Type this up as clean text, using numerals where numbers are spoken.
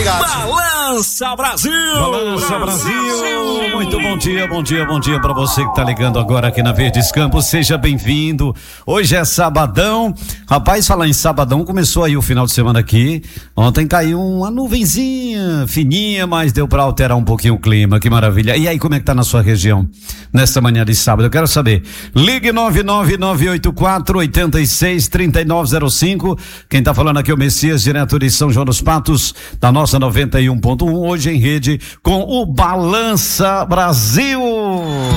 Obrigado. Balança Brasil! Balança Brasil! Muito bom dia pra você que tá ligando agora aqui na Verdes Campos, seja bem-vindo. Hoje é sabadão, rapaz, falar em sabadão, começou aí o final de semana aqui, ontem caiu uma nuvenzinha fininha, mas deu pra alterar um pouquinho o clima, que maravilha. E aí, como é que tá na sua região nesta manhã de sábado? Eu quero saber. Ligue 99984-863905. Quem tá falando aqui é o Messias, direto de São João dos Patos, da nossa 91.1, hoje em rede com o Balança Brasil.